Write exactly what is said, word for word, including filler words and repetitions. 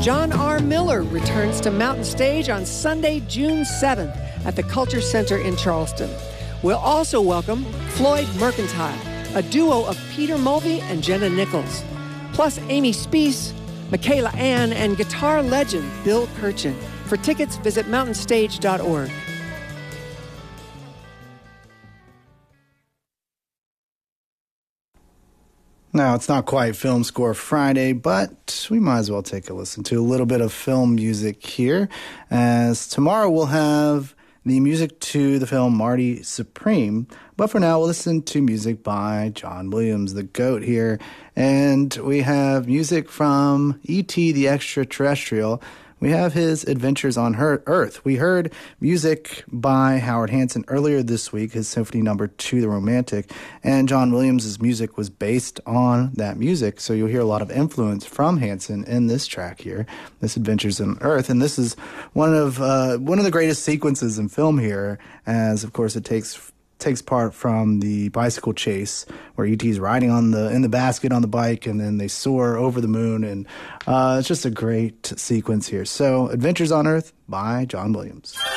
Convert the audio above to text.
John R. Miller returns to Mountain Stage on Sunday, June seventh at the Culture Center in Charleston. We'll also welcome Floyd Mercantile, a duo of Peter Mulvey and Jenna Nichols, plus Amy Speece, Michaela Ann, and guitar legend Bill Kirchen. For tickets, visit mountain stage dot org. Now, it's not quite Film Score Friday, but we might as well take a listen to a little bit of film music here, as tomorrow we'll have the music to the film Marty Supreme. But for now, we'll listen to music by John Williams, the GOAT here. And we have music from E T the Extraterrestrial. We have his Adventures on Earth. We heard music by Howard Hanson earlier this week, his Symphony Number Two, The Romantic, and John Williams' music was based on that music. So you'll hear a lot of influence from Hanson in this track here, this Adventures on Earth. And this is one of uh, one of the greatest sequences in film here, as of course it takes takes part from the bicycle chase where E T is riding on the in the basket on the bike, and then they soar over the moon, and uh, it's just a great sequence here. So Adventures on Earth by John Williams.